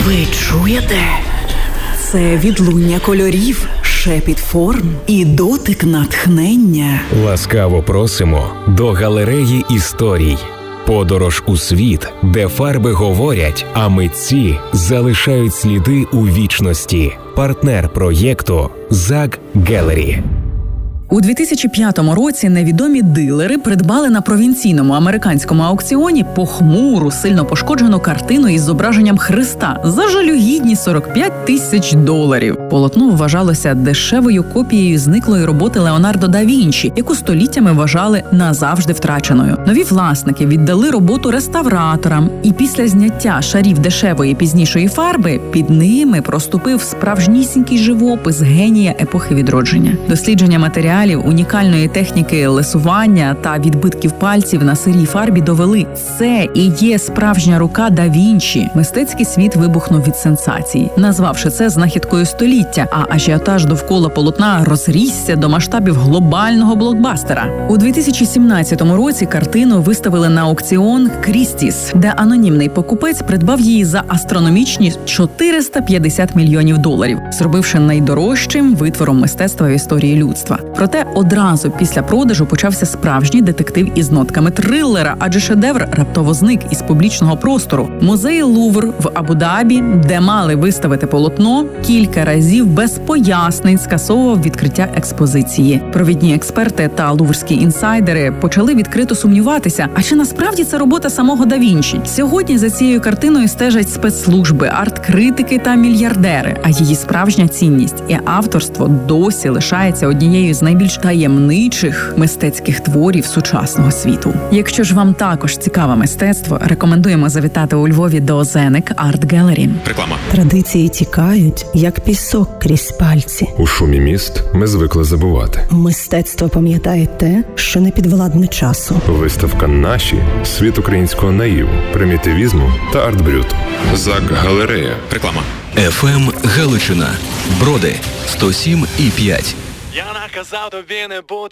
Ви чуєте? Це відлуння кольорів, шепіт форм і дотик натхнення. Ласкаво просимо до галереї історій. Подорож у світ, де фарби говорять, а митці залишають сліди у вічності. Партнер проєкту ZAG Gallery. У 2005 році невідомі дилери придбали на провінційному американському аукціоні похмуру, сильно пошкоджену картину із зображенням Христа за жалюгідні $45 000. Полотно вважалося дешевою копією зниклої роботи Леонардо да Вінчі, яку століттями вважали назавжди втраченою. Нові власники віддали роботу реставраторам, і після зняття шарів дешевої пізнішої фарби під ними проступив справжнісінький живопис генія епохи відродження. Дослідження матеріалів, унікальної техніки лесування та відбитків пальців на сирій фарбі довели – це і є справжня рука да Вінчі. Мистецький світ вибухнув від сенсації, назвавши це знахідкою століття, а ажіотаж довкола полотна розрісся до масштабів глобального блокбастера. У 2017 році картину виставили на аукціон Крістіс, де анонімний покупець придбав її за астрономічні $450 мільйонів, зробивши найдорожчим витвором мистецтва в історії людства. Проте одразу після продажу почався справжній детектив із нотками трилера, адже шедевр раптово зник із публічного простору. Музей Лувр в Абу-Дабі, де мали виставити полотно, кілька разів без пояснень скасовував відкриття експозиції. Провідні експерти та луврські інсайдери почали відкрито сумніватися, а чи насправді це робота самого да Вінчі? Сьогодні за цією картиною стежать спецслужби, арт-критики та мільярдери, а її справжня цінність і авторство досі лишається однією з найбільш таємничих мистецьких творів сучасного світу. Якщо ж вам також цікаве мистецтво, рекомендуємо завітати у Львові до Зеник Арт Gallery. Реклама. Традиції тікають, як пісок крізь пальці. У шумі міст ми звикли забувати. Мистецтво пам'ятає те, що не підвладне часу. Виставка «Наші» – світ українського наїву, примітивізму та арт-брюту. ZAG Галерея. Реклама. ФМ Галичина. Броди 107,5. Я наказав тобі не бути